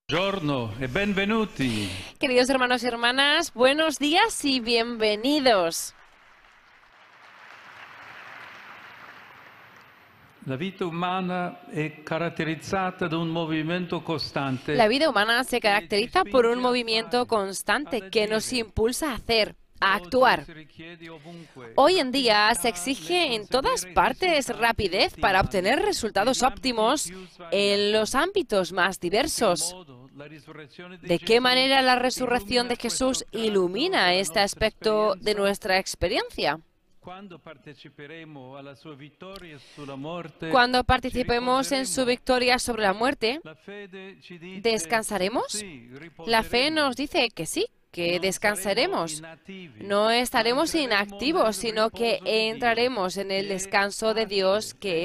Buongiorno e benvenuti. Queridos hermanos y hermanas, buenos días y bienvenidos. La vita umana è caratterizzata da un movimento costante. La vida humana se caracteriza por un movimiento constante que nos impulsa a hacer, a actuar. Hoy en día se exige en todas partes rapidez para obtener resultados óptimos en los ámbitos más diversos. ¿De qué manera la resurrección de Jesús ilumina este aspecto de nuestra experiencia? Cuando participemos en su victoria sobre la muerte, ¿descansaremos? La fe nos dice que sí, que descansaremos. No estaremos inactivos, sino que entraremos en el descanso de Dios, que